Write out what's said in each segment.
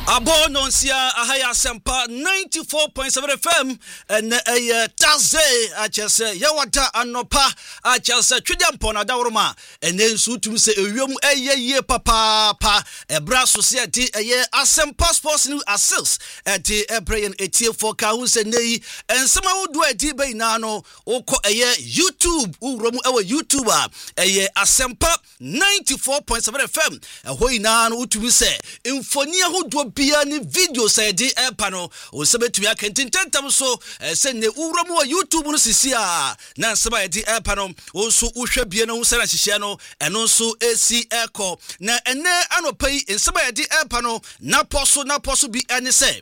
Abononsia Ahaya Sempa 94.7 FM and a Thursday Achese Yawata Anopa Achese Twidampona Dauruma and then Sutum say a ye papa a brass society a year Asempa Sports New Assils at the Ebrayan Etia for Kahus and Nay and somehow do a debate nano or a year YouTube Uromu our YouTuber a year Asempa 94.7 FM a Hoinan Utu say Infonia who do Piani video say di pano o sebetu ya kentintentam so se ne uromu YouTube no sisia na seba di pano o so uhwe bie no sera hihye no eno so esi eko na ene anopai seba di pano na poso bi ene se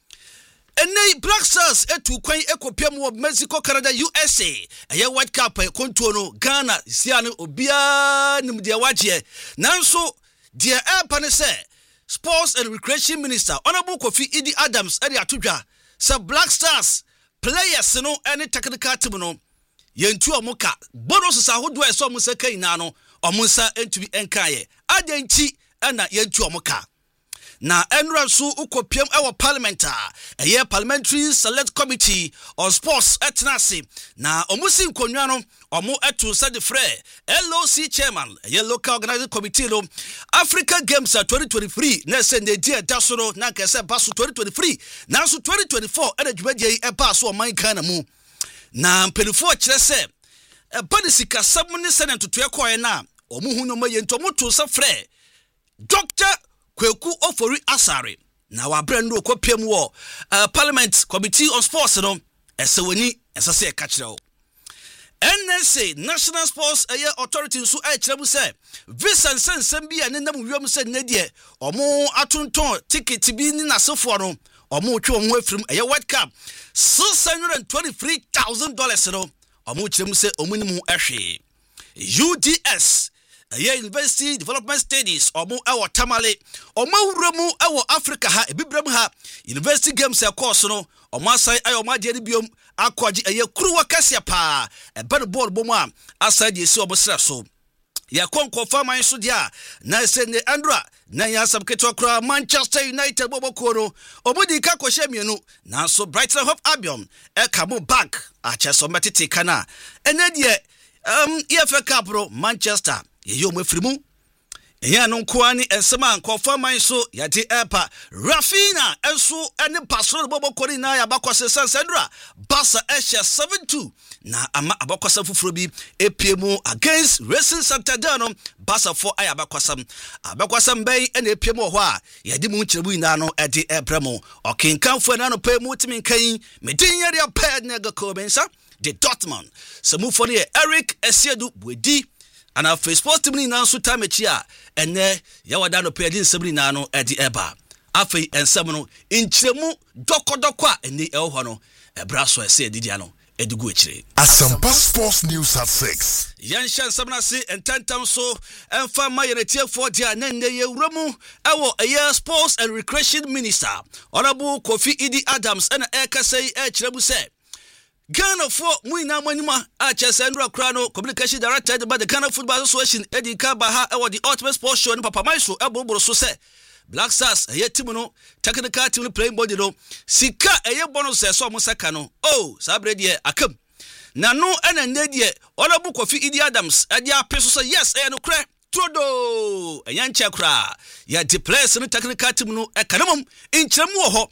ene Black Stars etu kwan ekopiem wo Mexico, Canada, USA eye World Cup kontuo no Ghana sia no obia nim de waje nanso de pano se Sports and Recreation Minister Honorable Kofi Idi Adams eri atudwa say Black Stars players no any technical team no yentu omuka bonus ahodo eso omusa kai na no omusa entubi enkaye adanti na yentu omuka na enra so ukopiem ewo parliament a year parliamentary select committee on sports etnasi na omusi nkonwa no omo etu said free LOC chairman a local organizing committee no Africa Games 2023 na se ne dia dasoro na kese baso 2023 na so 2024 e dwumadie e ba so man kan na mu na mpelifo kire se e panisika sabuni senate to ekoye na omo hu no mayento moto se free Dr. Kweku Ofori Asare na wa brando kopiem wo Parliament Committee on Sports no esewani esase ekachiro NSA National Sports Authority nso ekiremu se visa nsensem bia ne nam wiom se ne de omo atonton ticket bi ni nasefo no omo twe omo afirim World Cup $623,000 no omo kiremu se omo ni mu ehwe UDS University Development Studies omo ewo Tamale omo wuremu ewo Africa ha ebibrem ha University Games course no omo asai omo agye biom akwaji kruwa kasia pa ban board bomu a asai de si omo sra so ya konkofa man so dia na se ne Andra na ya sabketo kra Manchester United boboko no omo di ka kohye mienu na so Brighton Hove Albion kamo back a cheso metete kana ene de EFL Cup pro Manchester ye mo afrimu eya no nkoani ensema nkofa man so yate epa Rafinha enso ene pasoro bobokori na ya bakose Sandra Barca Asia 7-2 na ama abakosa fufuro bi epiemu against Racing Santander no Barca 4 aya abakosa mbei ene epiemu ho a yade mu nkirebu ina no ede ebremo okenkanfo na no pe mu timi kan medin yare pa na gako bensa de Dortmund samufo ne Eric Esiedu Bwedi ana Facebook team ni nanso tamechi a ene yawada no pedi nsebri na no edi eba afei ensem no nkyiremu dokodoko a eni eho no ebraso ese edidia no edigu ekire Asampa Sports News at 6 yanshan sabna se entantam so emfa mayeretie for dia na ne yewremu ewo eye Sports and Recreation Minister Honorable Kofi Idi Adams ena ekasei ekirebu se Ghana for Muina Manima, Sandra Crano, Communication Director by the Ghana Football Association, Eddie Kabaha, or the Ultimate Sports Show, and Papa Maiso, Abo so say. Black Stars, a Timono, technical team playing body, Sika, a year bonus, so Musakano. Oh, Sabre, I come. Nano and Nadia, Honorable Kofi Idi Adams, and ya peso yes, and no crack. Todo, a young chakra, ya de place and technical team, a canum, in Chamuho,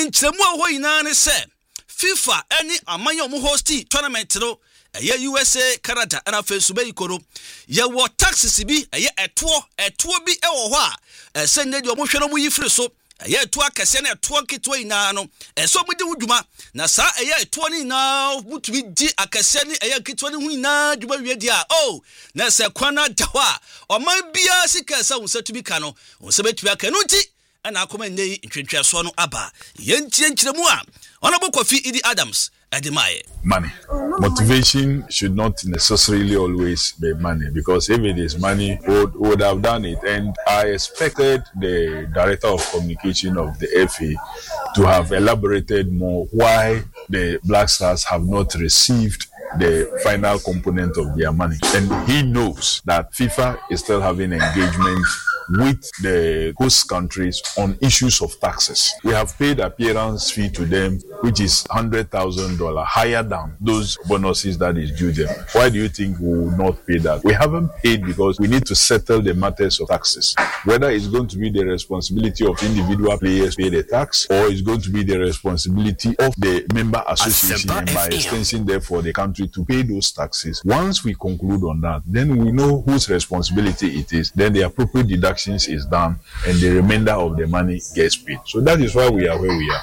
in say. FIFA any amanyo mu hosti tournament no USA Canada and afensu be ikoro ye wo taxes bi eto bi ewo ho a sende de omo hwe no mu yifiri so eto akese na eto nketwa ina no so mu di wuduma na sa eto ni na butumi di akese ni nketwa ni hu ina djuma wie dia na se kwana dawa oman bia sika sa wonsatu bi ka no wonsebetumi aka no nti ana akoma nei ntwentwe so no aba yentie nkyeremu a Honorable Kofi Idi Adams Edimaye. Money. Motivation should not necessarily always be money, because if it is money, would have done it. And I expected the Director of Communication of the FA to have elaborated more why the Black Stars have not received the final component of their money. And he knows that FIFA is still having engagement with the host countries on issues of taxes. We have paid appearance fee to them, which is $100,000 higher than those bonuses that is due them. Why do you think we will not pay that? We haven't paid because we need to settle the matters of taxes. Whether it's going to be the responsibility of individual players to pay the tax, or it's going to be the responsibility of the member association and by extension therefore the country to pay those taxes. Once we conclude on that, then we know whose responsibility it is. Then the appropriate deductions is done and the remainder of the money gets paid. So that is why we are where we are.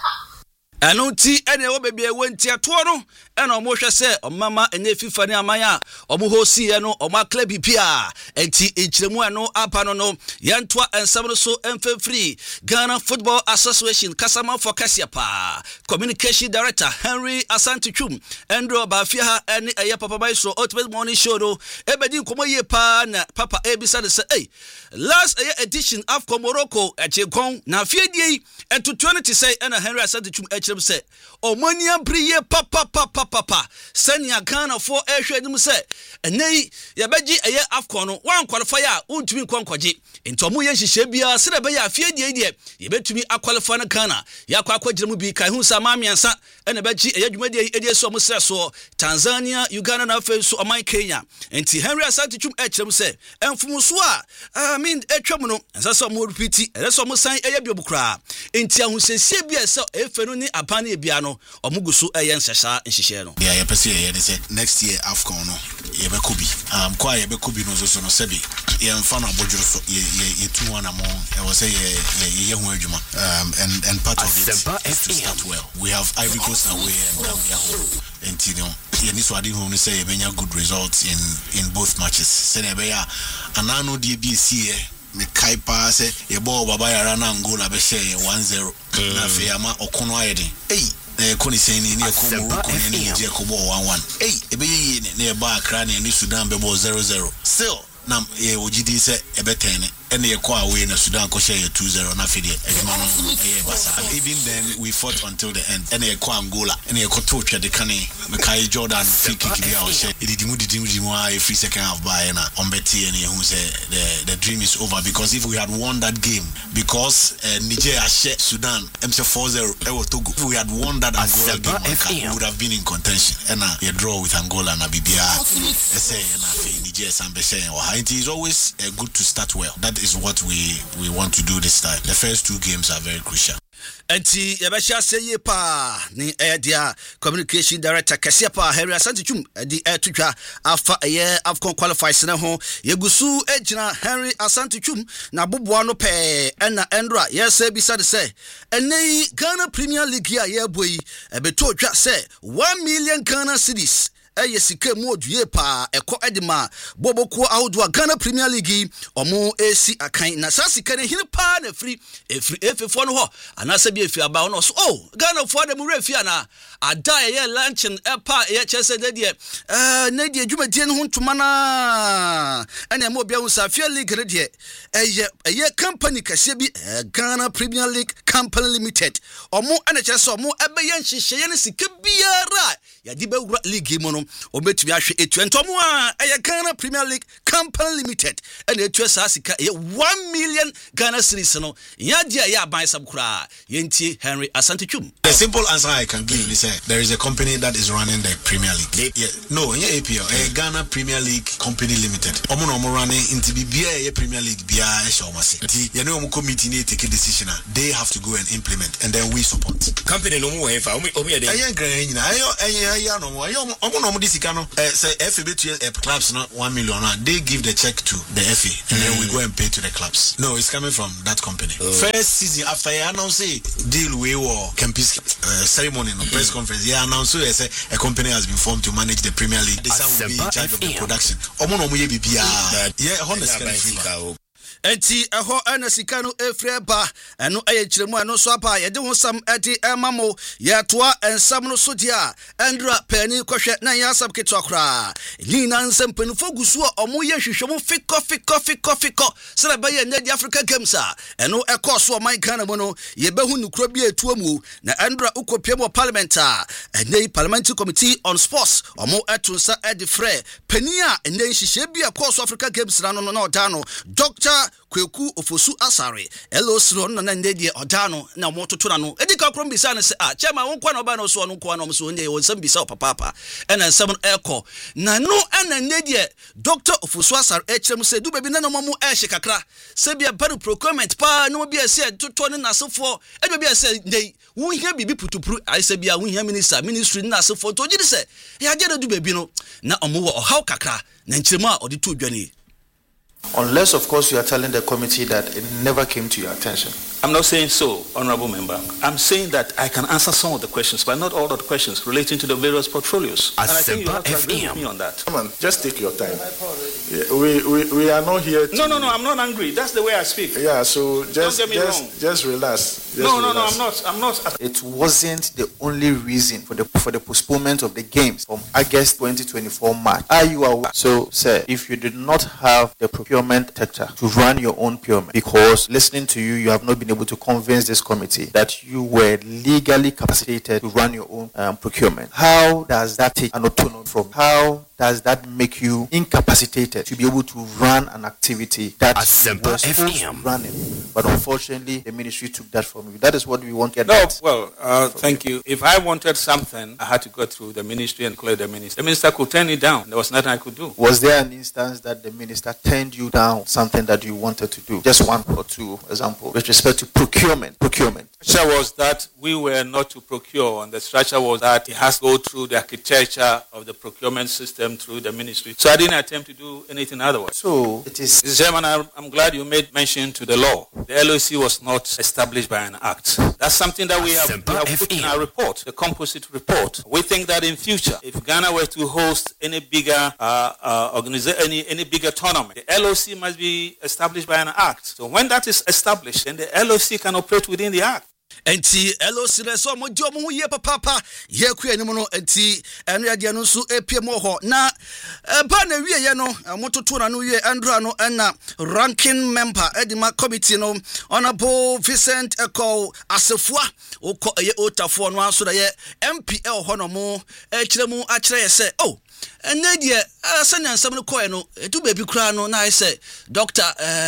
Anoti ene wo bebie wonti atoɔ no ɛna ɔmo hwɛ sɛ ɔmama ene FIFA ne amanya ɔmo hosi ɛ no ɔmo club bia enti nkyiremu ɛno apa no yɛntoa ensam no so emfefri Ghana Football Association kasama for Kasiapa Communication Director Henry Asante Twum Andrew Bafia ha ɛne ɛyɛ Papa Maestro Ultimate Morning Show no ebedi nkomo ye pa na Papa ebisa de sɛ last edition of Morocco ɛkyekon na fiedie ɛto 20 say ɛna Henry Asante Twum ɛkyerem sɛ ɔmania priye papa sɛnea Ghana for ɛhwɛ nim sɛ ɛnɛ yɛbɛgye ɛyɛ AFCON no wan qualify a untumi nkɔnkɔgye ntomo yɛ hyehyɛ bia sɛ bɛyɛ afiedie die yɛbɛtumi aqualify na Ghana yɛakɔ akɔgyere mu bi kai hu sa ma miɛnsa ɛna bɛgye ɛyɛ dwumadie ɛdie so ɔmo srɛ so Tanzania, Uganda na afei so ɔman Kenya enti Henry Asante Twum ɛkyerem sɛ ɛmfumu so a ɛtwam no ɛsɛ sɛ ɔmo repeat ɛsɛ sɛ ɔmo san ɛyɛ biobukra enti ahosɛsie bia sɛ ɛfɛ no ne apane ebia no ɔmo guso ɛyɛ nsɛsa nhyehyɛ no yeah yɛpɛsɛ yɛyɛ de sɛ next year AFCON no yɛbɛkɔ bi kwa yɛbɛkɔ bi no so no sɛbi yɛmfa no abɔdworo so yɛtu ho anamo ɛwɔ sɛ yɛyɛ ho adwuma and part of it is to start well. We have Ivory Coast away and Gambia home and you know yɛni so ade ho no sɛ yɛbɛnya good results in both matches sɛ na ɛbɛyɛ anano de bi sie me kai pa sɛ yɛbɔ baba yara na Angola bɛhyɛ 1-0 na afei ama ɔkono ayɛden koni seni ni ko Morocco ni Nigeria ko bo 1-1 ebeye ne ba Accra ne Sudan be bo 0-0 still na ojidi se ebetene ene ye ko away na Sudan ko share 2-0 na fide eduma no basa. Even then we fought until the end ene ye ko Angola ene ye ko to twa de kane me kai Jordan free kick bi a o share edidimu a free second half by na on beti ene ye hu say the dream is over because if we had won that game because Nigeria share Sudan MC 4-0 Togo if we had won that Angola game we would have been in contention and a draw with Angola na bibia say na Nigeria sambe share it is always good to start well. That is what we want to do this time. The first two games are very crucial. Enti yabasha seye pa ni dia Communication Director Kasiapa Henry Asante Twum di etutwa afa AFCON qualifiers na ho yegusu ejina Henry Asante Twum na boboa no pe na endra yesa bisa de se enei Ghana Premier League ya yeboyi ebeto twa se 1 million Ghana cedis sika mu odue pa eko edima boboku ahodo Ghana Premier League omo esi akan na sasika ne hine pa na free efefo no ho anasa bi efi aba no so Ghana fo dem refi ana ada ye luncheon epa ye chese de na de adwumadie no ntoma na ene mo bia Safia League de eye company kase bi Ghana Premier League Company Limited omo ana chese omo ebeye nhyehyeye ne sika biara ya di be league mo no obetumi ahwe etu entomo a Ghana Premier League Company Limited and etu sasika 1 million Ghana cedis no ya dia ya ban sabkura yenti Henry Asante Twum. The simple answer I can give is there is a company that is running the Premier League. No, APL, Ghana Premier League Company Limited. Omo no running into bia Premier League bia shawmase. You know omo committee need take a decision. They have to go and implement and then we support. Company no mo efa omo dey. Ayan no Disicano, say FA clubs not 1 million. They give the check to the FA and then we go and pay to the clubs. No, it's coming from that company. First season after I announce deal we war Kempis ceremony no press conference. Yeah, announce a company has been formed to manage the Premier League. This will be in charge of the production. Yeah, honestly. Enti eho ana sika no efreba eno ayekiremu eno so apa ye de ho sam edi emamo ye toa ensam no so dia endra pani kohwe na ya sab keto akra ni na nsam pani fogusu omo ye hwehwemu fiko sele ba ye na di Africa Games a eno ekoso o man Ghana mo no ye behu nukro bi etuamu na endra ukopiem o parliament a enei parliamentary committee on sports omo etunsa edi frɛ pani a enei hihye bi ekoso Africa Games na no da no Dr. Kweku Ofosu Asare LOC no na ndedie odano na mototo na no edika krom bisa ne se chairman won kwa na oba no so no kwa na so ndie won sam bisa papa ena nsam eko na no ena ndedie Dr. Ofosu Asare echrem se du baby na no mo ehye kakra se bia bari procurement pa no bia se toto ne nasefo e bia se ndei won hia bibi putupuru ai se bia won hia ministry na nasefo to gidi se ya gede du baby no na omo wo ohaw kakra na nchiremu a odi to dwane. Unless, of course, you are telling the committee that it never came to your attention. I'm not saying so, Honorable Member. I'm saying that I can answer some of the questions, but not all of the questions relating to the various portfolios. And I think you have to agree with me on that. Come on, just take your time. Yeah, we are not here to... No, I'm not angry. That's the way I speak. Yeah, so just relax. No, I'm not. It wasn't the only reason for the postponement of the games from August 2024 March. Are you aware? So, sir, if you did not have the procurement sector to run your own procurement, because listening to you have not been able to convince this committee that you were legally capacitated to run your own procurement, how does that take an autonomy from? How does that make you incapacitated to be able to run an activity that you were supposed to run it? But unfortunately, the ministry took that from you. That is what we want to get. No, well, thank you. If I wanted something, I had to go through the ministry and clear the minister. The minister could turn it down. There was nothing I could do. Was there an instance that the minister turned you down something that you wanted to do? Just one or two examples with respect to procurement. The structure was that we were not to procure, and the structure was that it has to go through the architecture of the procurement system through the ministry. So I didn't attempt to do anything otherwise. So it is... Mr. Chairman, I'm glad you made mention to the law. The LOC was not established by an act. That's something that we have put in our report, the composite report. We think that in future, if Ghana were to host any bigger any bigger tournament, the LOC must be established by an act. So when that is established, then the LOC can operate within the act. Enti LOC na so mo dio mo ye papa ye ku anim no enti eno ya de no so epie mo ho na ba na wie ye no mototo na no wie Andrew no na ranking member edima committee no Honorable Vincent Eko Asefua okọ ye otafo no aso da ye MPL ho no mo kire mu a kire ye se ene de asanyansam no koye no edu baby kura no na I say doctor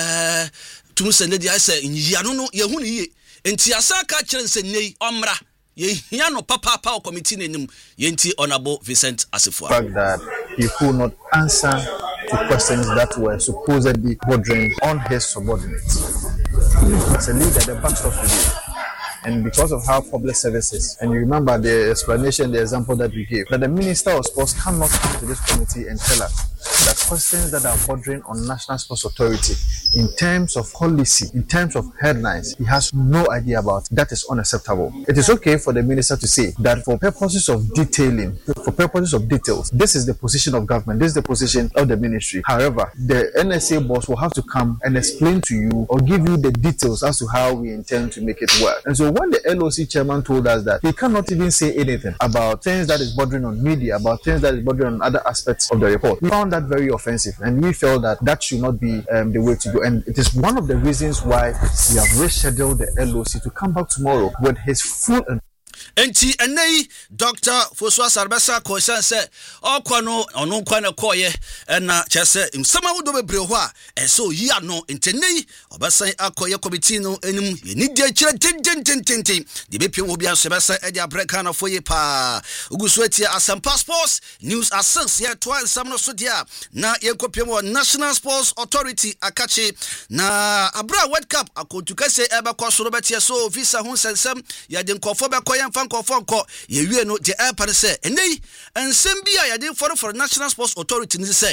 tumu ne de I say nyiya no ye hu ne ye enti asaka kire nei omra ye hia no papa committee nenim yenti Honorable Vincent Asefua. Fact that he could not answer to questions that were supposedly bordering on his subordinates. As a leader, the backstop to you. And because of how public services, and you remember the explanation, the example that we gave, that the Minister of Sports cannot come to this committee and tell us that questions that are bordering on National Sports Authority in terms of policy, in terms of headlines, he has no idea about. That is unacceptable. It is okay for the Minister to say that for purposes of detailing, for purposes of details, this is the position of government, this is the position of the ministry. However, the NSA boss will have to come and explain to you or give you the details as to how we intend to make it work. And so when the LOC chairman told us that he cannot even say anything about things that is bordering on media, about things that is bordering on other aspects of the report, we found that very offensive, and we felt that that should not be the way to go. And it is one of the reasons why we have rescheduled the LOC to come back tomorrow with his full enti enei Dr. Fosu Asarbesa ko sense okwa no ono kwa na koye na chese nsama wodo bebre ho a enso yi ano entenei obesan akoye committee no enim yeni de kire tintintintin de bepie wo bia so besa e de abreka na foye pa ugusu atia Asempa Sports News Assess ye to ansam no so dia na ye kopie mo National Sports Authority akachi na abra World Cup akontuka se ebe kwa so betie so visa ho sensem ye de nkofo be koye fanko ye wie no de airport say enei ensem bia ye de for National Sports Authority ni say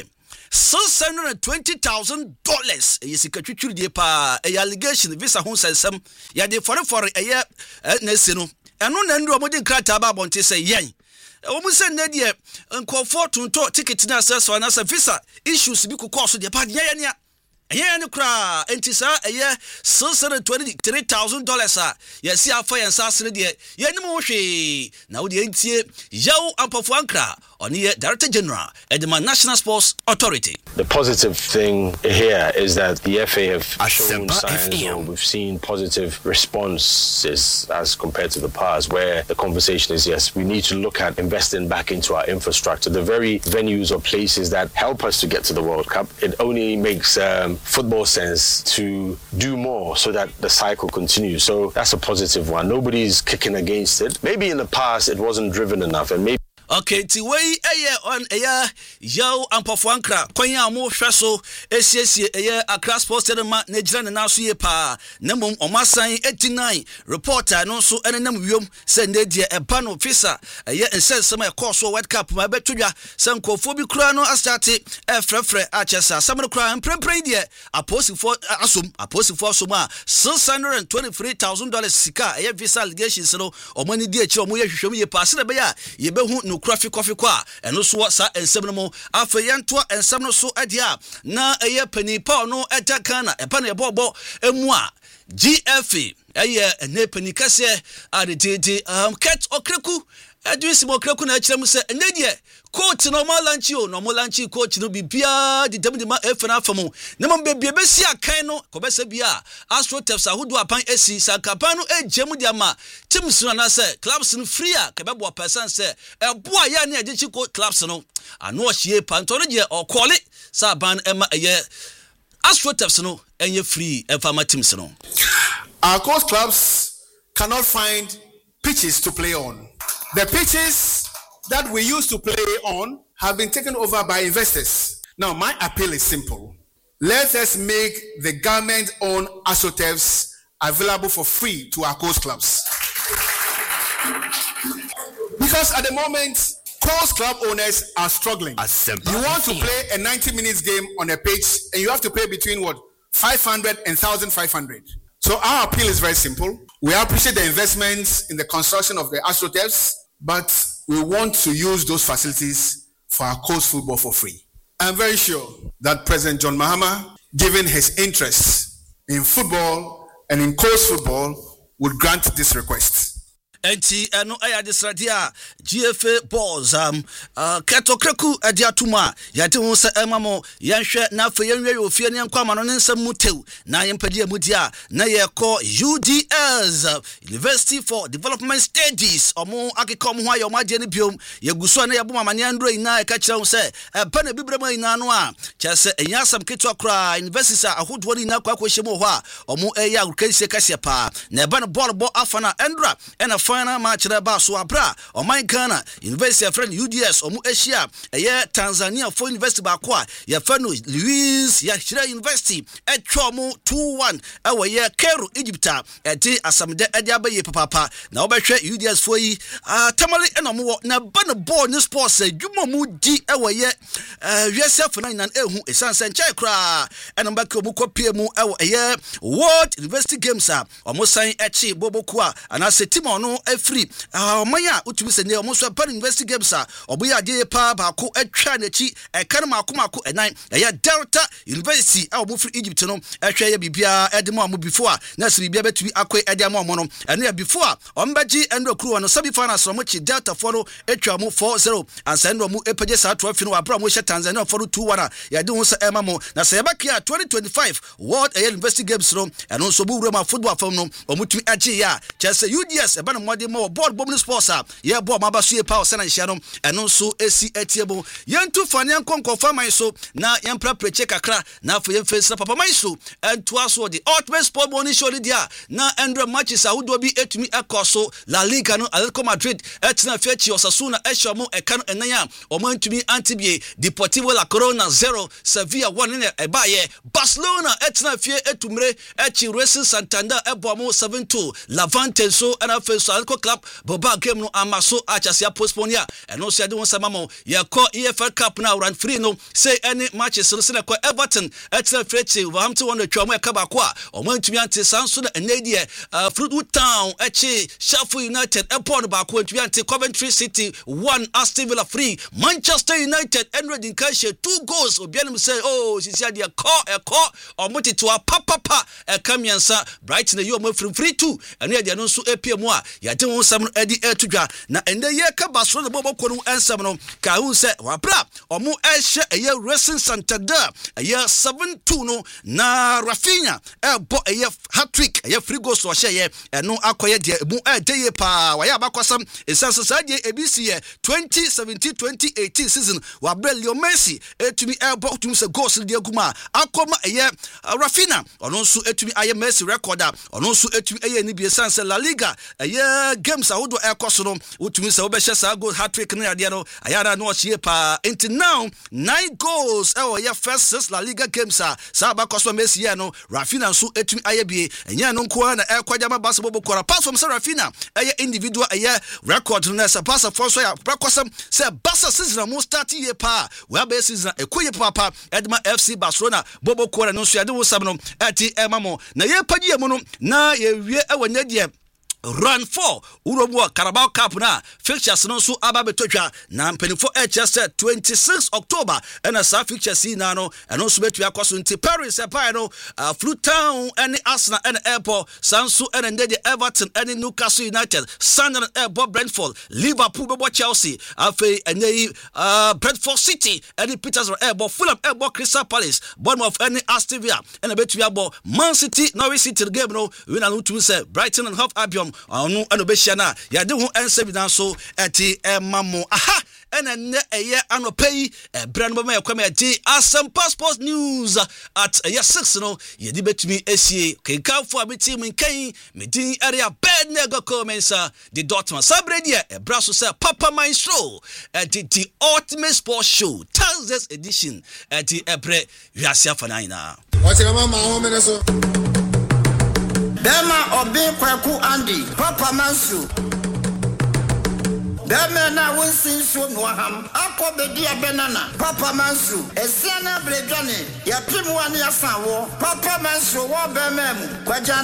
$620,000 ye sikatwitwiri de pa e allegation visa ho sensem ye de for eye na se no eno na ndu omodi krata ba bonte say yen omu se na de nkofo tonto ticket na access na visa issues bi kokoso de pa de ye ne kra entisa $623,000 yesi afa yensa asene de yenim wo hwe na wo de entie yaw ampofo ankra oni ye Director General Edema National Sports Authority. The positive thing here is that the FA have shown signs, or we've seen positive responses as compared to the past, where the conversation is, yes, we need to look at investing back into our infrastructure, the very venues or places that help us to get to the World Cup. It only makes football sense to do more so that the cycle continues. So that's a positive one. Nobody's kicking against it. Maybe in the past it wasn't driven enough, and maybe okay, tiwei on yo ampofwankra kwanya mo hweso esiesie Accra Sports Stadium na gira ne naso ye pa na mom omasan 89 reporter no so enenam wiom se ndedie eba no officer nsensem e World Cup ma betodwa se nkofo bi kura no astarte frefre achesa samre kura mprempren die aposifo asom a $623,000 sika visa allegations no omani die chi omo ye hwehwem ye pa se na be ya ye behu no coffee kwa eno so sa ensem no mo afeyanto ensem no so adia na penny paul no etakana epa na ebobo emu a GFA ene penny kase adedede ket okreku adwisi mo okreku na akirem se enedie coach no malanchi coach no bibia di dem ma efena afamu na mo bebie besi akan no ko besa bia Astro Tefs ahodo apan esi sankapan no ejemu di ama teams no na se clubs no free a kebebo person se eboa ya na egichi clubs no ano ohie panto je okole sa ban ema Astro Tefs no enye free efama teams no. Our coast clubs cannot find pitches to play on. The pitches that we used to play on have been taken over by investors. Now, my appeal is simple. Let us make the government-owned Astro Tefs available for free to our coast clubs. Because at the moment, coast club owners are struggling. You want to play a 90 minutes game on a pitch and you have to pay between 500 and 1,500. So our appeal is very simple. We appreciate the investments in the construction of the Astro Tefs, but we want to use those facilities for our coast football for free. I'm very sure that President John Mahama, given his interest in football and in coast football, would grant this request. Enti eno aya disradia GFA balls keto kreku adiatuma yate hu se emamo yanhwe na fa yanwe ofie ne nkwama no nsam mutew na yempadi amudia na yeko UDS University for Development Studies omo akikom ho ayo maje ne biom yeguso na yeboma mane andro ina e ka kire hu se pa na bibrema ina no a chese enyasam keto akra universities ahodo ni na kwa hwemu ho a omo eya agriculture kasia pa na eba no ball afana endra ena final match na ba so abra Oman Ghana University of UDS omu Asia Tanzania for University ba kwa ya fano Louis ya Shira University etwa mu 2-1 ewe ye Cairo Egypta edi asamde edi abaye papa na obehwe UDS for yi tamale enomo na ba no ball ni sports adwuma mu di ewe ye USF 99 ehu esanse nchai kra enomba ke omu kopie mu ewe ye World University Games omu san echi boboku ana setimo no free omanya utumi se ne omo so par University Games oboya ade pa ba ko atwa na chi kan mako enan Delta University omo free Egypt no atwa ya bibia edemo amu before na se bibia betumi akoi edemo amu no eno ya before ombaji endo kru no semi finals omo chi Delta for no atwa mu 4-0 ansa endo mu epaje sa trophy no abra mo hye Tanzania for 2-1 ya de hu se emamo na se yabakia 2025 World University Games no eno so bu Roma football fam no omo tumi agi ya chese UDS eba no mode mo board bomb sports ye bo ma ba so ye power sena nhia no eno so esi etiebo yentu fane nkonko faman so na yempra preche kakra na afo yemfesa papa man so entu aso the ultimate sport money show dia na endra matches ahodo bi etumi ekoso La Liga no Atletico Madrid etina fechi Osasuna eshomo ekano enanya omantumi antibie Deportivo La Corona 0 Sevilla 1 ne ebaye Barcelona etina fie etumre echi Racing Santander ebomo 7-2 Levante so ana feso Atletico Club boba game no amaso achasia postpone ya eno so ade won samamo ye ko EFL Cup na round 3 no say any matches so se ko Everton etina fechi Wolverhampton won twamo e kaba ko a omantumi ante sanso na enedie Fruitwood Town echi Sheffield United epon ba ko antumi ante Coventry City 1 Aston Villa 3 Manchester United enred in kashe 2 goals obianim say oh sisi ade ko omoti to papa e kamiansa Brighton e yo mo free 2 eno ade no so epie mu a yɛde ho nsɛm no adi etudwa na ende ye ka basoro de boboko no ensɛm no ka hu sɛ wabra ɔmo ɛhyɛ ɛyɛ Racing Santander ɛyɛ 7-2 no na Rafinha ɛbɔ ɛyɛ hat-trick ɛyɛ free goal so ɔhyɛ ɛno akɔyɛ de mu ɛde ye pa wayɛ abakɔsam esanso sadie ebisi 2017-2018 season wabra Leo Messi etumi ɛbɔ tum sɛ goals de aguma akɔma ɛyɛ Rafinha ɔno nso etumi ayɛ Messi record a ɔno nso etumi ɛyɛ ni bi esanse La Liga ɛyɛ games ahodo ɛkɔ so no utumi sɛ wobɛhyɛ saa goal hat-trick no yadeɛ no ayara no ɔhyɛ pa until now 9 goals ɛwɔ yɛ first 6 La Liga games a saa abakɔ so Messi yɛ no Rafinha nso etumi ayɛ bi ɛnyɛ no nko na ɛkɔgya ma basketball bokora pass from Rafinha ɛyɛ individual ɛyɛ record no sɛ pass for so ya prekɔsɛm sɛ Barca season mo start ye pa we aba season ekoye papa Edma FC Barcelona bobokora no so yade wo sam no ɛti ɛmamo na ye pagye mu no na ye wie ɛwɔ nyadie Run 4 Urobo Carabao Cup na fixtures no so aba betotwa na mpanifo HS 26 October and as fixtures see na no and also betu akoso nti Paris epa no Flutown and Arsenal and Airport Sansu and the Everton and Newcastle United Sunderland Airport Brentford Liverpool bebo Chelsea afei and Brentford City and Petersburg Airport Fulham Airport Crystal Palace Bournemouth and Aston Villa and betu abo Man City Norwich City game no we na to say Brighton and Hove Albion ɔno ano behia na yade ho ensɛ bi dan so ɛti ɛmamo aha ɛna ne ɛyɛ anɔpɛ yi ɛbra no bɛma yɛkɔma yɛgye Asempa Sports News at ɛyɛ 6 no yɛde betumi esie kenkanfo a beti mu nkan medin area bed nego commensa the Dortmund sabre dia ɛbra so sɛ Papa Maestro ɛde the ultimate sports show Thursdays edition ɛde ɛbrɛ wiase afana ina ɔkyerɛ mama ho mene so Dema obi kwaku Andy Papa Mansu Dema na winsin so no ham akobedi abenana Papa Mansu esiana bredwane ya pimu ani asawo Papa Mansu wo bemem kwaja